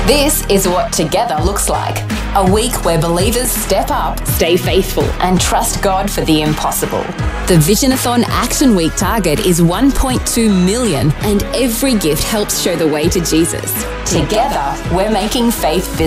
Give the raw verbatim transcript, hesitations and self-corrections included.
This is what Together looks like. A week where believers step up, stay faithful, and trust God for the impossible. The Visionathon Action Week target is one point two million, and every gift helps show the way to Jesus. Together, we're making faith visible.